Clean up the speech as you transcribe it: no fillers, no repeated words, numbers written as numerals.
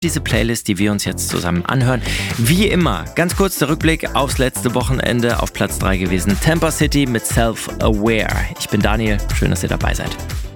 diese Playlist, die wir uns jetzt zusammen anhören. Wie immer, ganz kurz der Rückblick aufs letzte Wochenende. Auf Platz 3 gewesen Tampa City mit Self-Aware. Ich bin Daniel, schön, dass ihr dabei seid.